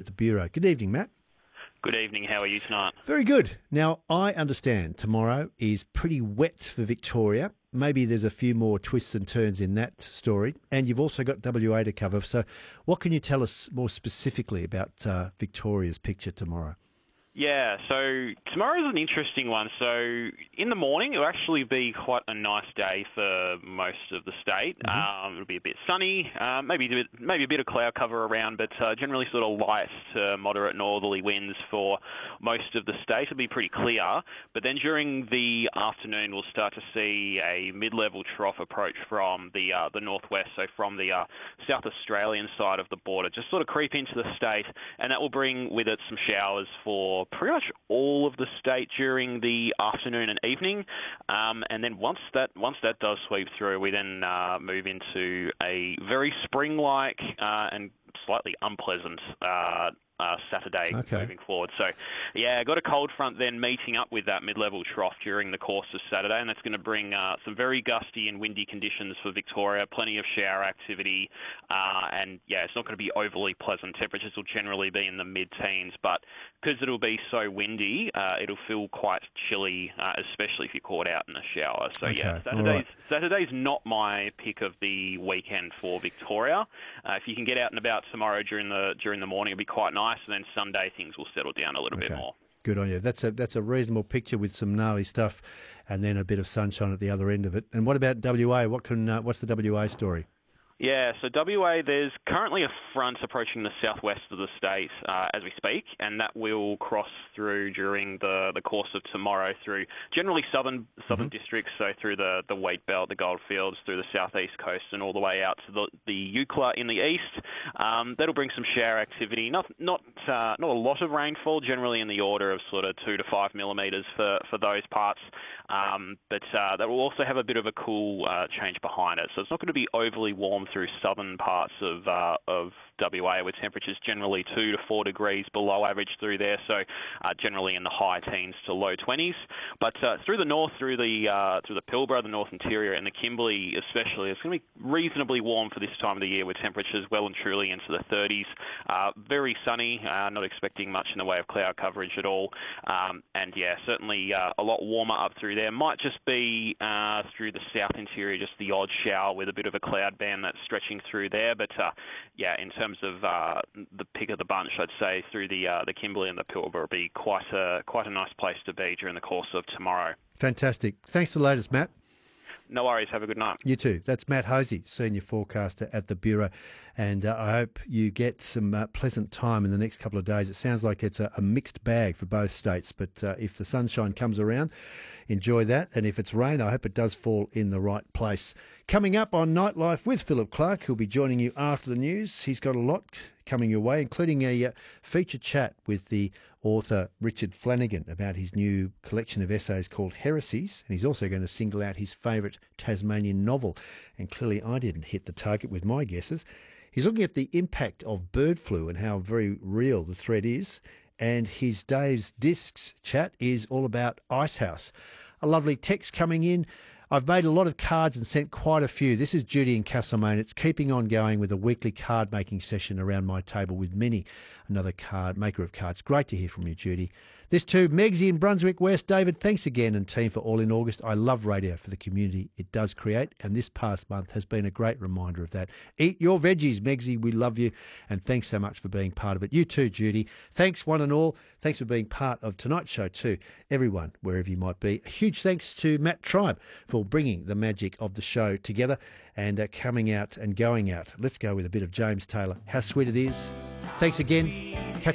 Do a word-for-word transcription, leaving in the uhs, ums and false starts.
at the Bureau. Good evening, Matt. Good evening. How are you tonight? Very good. Now, I understand tomorrow is pretty wet for Victoria. Maybe there's a few more twists and turns in that story. And you've also got W A to cover. So what can you tell us more specifically about uh, Victoria's picture tomorrow? Yeah, so tomorrow is an interesting one. So in the morning, it'll actually be quite a nice day for most of the state. Mm-hmm. Um, it'll be a bit sunny, uh, maybe, a bit, maybe a bit of cloud cover around, but uh, generally sort of light to moderate northerly winds for most of the state. It'll be pretty clear. But then during the afternoon, we'll start to see a mid-level trough approach from the uh, the northwest, so from the uh, South Australian side of the border, just sort of creep into the state, and that will bring with it some showers for pretty much all of the state during the afternoon and evening, um, and then once that once that does sweep through, we then uh, move into a very spring-like uh, and slightly unpleasant uh, uh, Saturday okay. moving forward. So, yeah, got a cold front then meeting up with that mid-level trough during the course of Saturday, and that's going to bring uh, some very gusty and windy conditions for Victoria, plenty of shower activity, uh, and, yeah, it's not going to be overly pleasant. Temperatures will generally be in the mid-teens, but because it'll be so windy, uh, it'll feel quite chilly, uh, especially if you're caught out in a shower. So, okay. yeah, Saturday's, right. Saturday's not my pick of the weekend for Victoria. Uh, if you can get out and about tomorrow during the during the morning, it'll be quite nice, and then Sunday things will settle down a little okay. bit more. Good on you. That's a that's a reasonable picture with some gnarly stuff, and then a bit of sunshine at the other end of it. And what about W A? What can uh, what's the W A story? Yeah, so W A, there's currently a front approaching the southwest of the state uh, as we speak, and that will cross through during the, the course of tomorrow through generally southern southern mm-hmm. districts, so through the, the Wheat Belt, the Goldfields, through the southeast coast, and all the way out to the, the Eucla in the east. Um, that'll bring some shower activity, not not uh, not a lot of rainfall, generally in the order of sort of two to five millimetres for, for those parts, um, but uh, that will also have a bit of a cool uh, change behind it, so it's not going to be overly warm through southern parts of uh, of W A, with temperatures generally two to four degrees below average through there, so uh, generally in the high teens to low twenties. But uh, through the north, through the uh, through the Pilbara, the North Interior, and the Kimberley especially, it's going to be reasonably warm for this time of the year, with temperatures well and truly into the thirties. Uh, very sunny, uh, not expecting much in the way of cloud coverage at all. Um, and yeah, certainly uh, a lot warmer up through there. Might just be uh, through the South Interior, just the odd shower with a bit of a cloud band that's stretching through there. But uh, yeah, in terms of uh, the pick of the bunch, I'd say through the uh, the Kimberley and the Pilbara will be quite a quite a nice place to be during the course of tomorrow. Fantastic. Thanks for the latest, Matt. No worries. Have a good night. You too. That's Matt Hosey, Senior Forecaster at the Bureau. And uh, I hope you get some uh, pleasant time in the next couple of days. It sounds like it's a, a mixed bag for both states. But uh, if the sunshine comes around, enjoy that. And if it's rain, I hope it does fall in the right place. Coming up on Nightlife with Philip Clark, who'll be joining you after the news. He's got a lot coming your way, including a uh, feature chat with the author Richard Flanagan about his new collection of essays called Heresies, and he's also going to single out his favourite Tasmanian novel. And clearly I didn't hit the target with my guesses. He's looking at the impact of bird flu and how very real the threat is. And his Dave's Discs chat is all about Icehouse. A lovely text coming in. I've made a lot of cards and sent quite a few. This is Judy in Castlemaine. It's keeping on going with a weekly card making session around my table with Minnie, another card maker of cards. Great to hear from you, Judy. This too, Megsy in Brunswick West. David, thanks again, and team, for All in August. I love radio for the community it does create, and this past month has been a great reminder of that. Eat your veggies, Megsy. We love you, and thanks so much for being part of it. You too, Judy. Thanks, one and all. Thanks for being part of tonight's show too, everyone, wherever you might be. A huge thanks to Matt Tribe for bringing the magic of the show together and uh, coming out and going out. Let's go with a bit of James Taylor. How sweet it is. Thanks again. Catch